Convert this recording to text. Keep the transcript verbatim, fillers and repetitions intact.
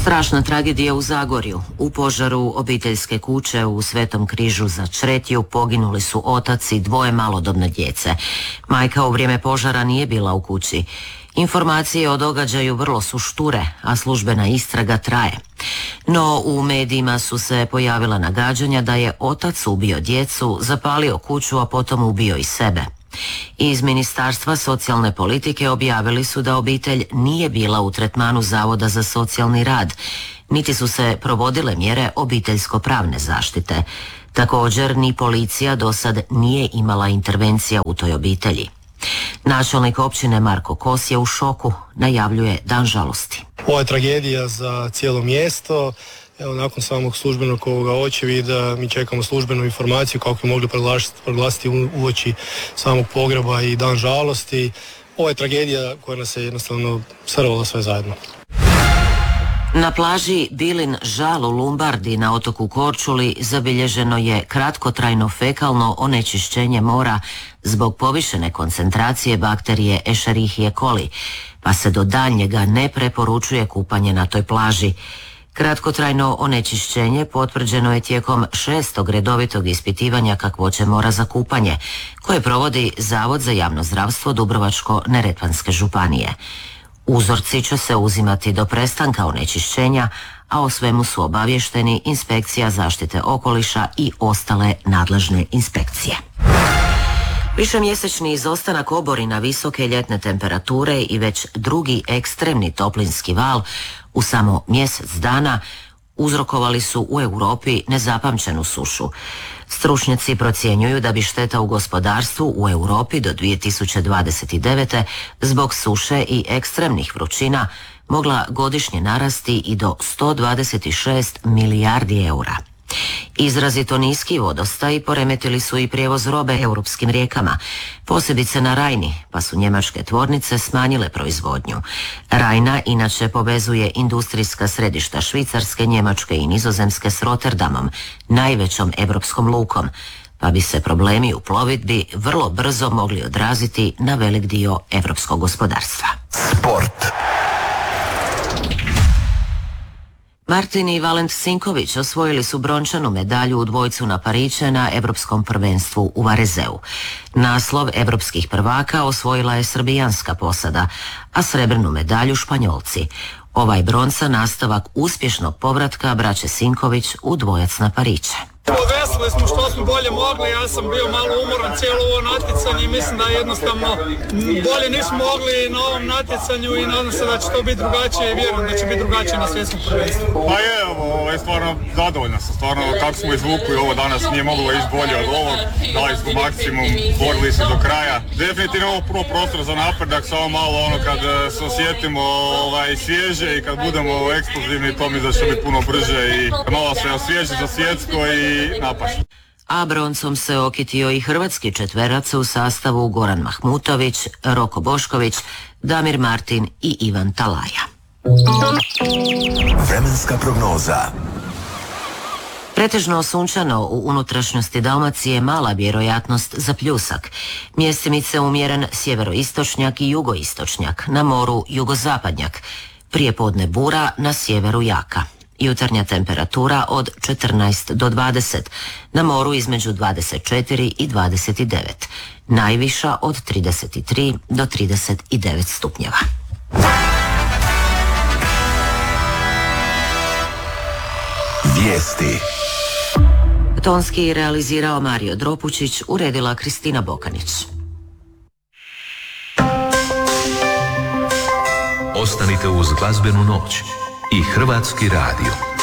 Strašna tragedija u Zagorju. U požaru obiteljske kuće u Svetom Križu za Čretiju poginuli su otac i dvoje malodobne djece. Majka u vrijeme požara nije bila u kući. Informacije o događaju vrlo su šture, a službena istraga traje. No u medijima su se pojavila nagađanja da je otac ubio djecu, zapalio kuću, a potom ubio i sebe. Iz Ministarstva socijalne politike objavili su da obitelj nije bila u tretmanu Zavoda za socijalni rad, niti su se provodile mjere obiteljsko-pravne zaštite. Također ni policija do sad nije imala intervencija u toj obitelji. Načelnik općine Marko Kos je u šoku, najavljuje dan žalosti. Ovo je tragedija za cijelo mjesto. Evo, nakon samog službenog ovoga očevida mi čekamo službenu informaciju kako bi mogli proglasiti, proglasiti uoči samog pogreba i dan žalosti. Ovo je tragedija koja nas je jednostavno srvala sve zajedno. Na plaži Bilin Žal u Lumbardi na otoku Korčuli zabilježeno je kratkotrajno fekalno onečišćenje mora zbog povišene koncentracije bakterije Escherichia coli, pa se do daljnjega ne preporučuje kupanje na toj plaži. Kratkotrajno onečišćenje potvrđeno je tijekom šestog redovitog ispitivanja kakvoće mora za kupanje, koje provodi Zavod za javno zdravstvo Dubrovačko-neretvanske županije. Uzorci će se uzimati do prestanka onečišćenja, a o svemu su obavješteni Inspekcija zaštite okoliša i ostale nadležne inspekcije. Višemjesečni izostanak oborina, visoke ljetne temperature i već drugi ekstremni toplinski val u samo mjesec dana uzrokovali su u Europi nezapamćenu sušu. Stručnjaci procjenjuju da bi šteta u gospodarstvu u Europi do dvije tisuće dvadeset devete zbog suše i ekstremnih vrućina mogla godišnje narasti i do sto dvadeset šest milijardi eura. Izrazito niski vodostaji poremetili su i prijevoz robe europskim rijekama, posebice na Rajni, pa su njemačke tvornice smanjile proizvodnju. Rajna inače povezuje industrijska središta Švicarske, Njemačke i Nizozemske s Rotterdamom, najvećom europskom lukom, pa bi se problemi u plovidbi vrlo brzo mogli odraziti na velik dio europskog gospodarstva. Sport. Martin i Valent Sinković osvojili su brončanu medalju u dvojcu na Pariće na Europskom prvenstvu u Varezeu. Naslov europskih prvaka osvojila je srbijanska posada, a srebrnu medalju Španjolci. Ovaj bronca nastavak uspješnog povratka braće Sinković u dvojac na Pariće. Povesili smo što smo bolje mogli, ja sam bio malo umoran cijelo ovo natjecanje i mislim da jednostavno bolje nismo mogli na ovom natjecanju i nadam se da će to biti drugačije i vjerujem da će biti drugačije na svjetskom prvenstvu. Pa je, ovo je stvarno zadovoljno sam, stvarno kako smo izvukli ovo danas nije moglo ići bolje od ovog, dali smo maksimum, borili se do kraja. Definitivno ovo prvo prostor za napredak, samo malo ono kad se osjetimo ovaj, svježe i kad budemo eksplozivni, to mi da će biti puno brže i malo se osvježi za svjetsko i napaš. A broncom se okitio i hrvatski četverac u sastavu Goran Mahmutović, Roko Bošković, Damir Martin i Ivan Talaja. Vremenska prognoza. Pretežno sunčano, u unutrašnjosti Dalmacije mala vjerojatnost za pljusak. Mjestimice umjeren sjeveroistočnjak i jugoistočnjak, na moru jugozapadnjak. Prijepodne bura, na sjeveru jaka. Jutarnja temperatura od četrnaest do dvadeset, na moru između dvadeset četiri i dvadeset devet, najviša od trideset tri do trideset devet stupnjeva. Vijesti. Tonski realizirao Mario Dropučić, uredila Kristina Bokanić. Ostanite uz glazbenu noć i Hrvatski radio.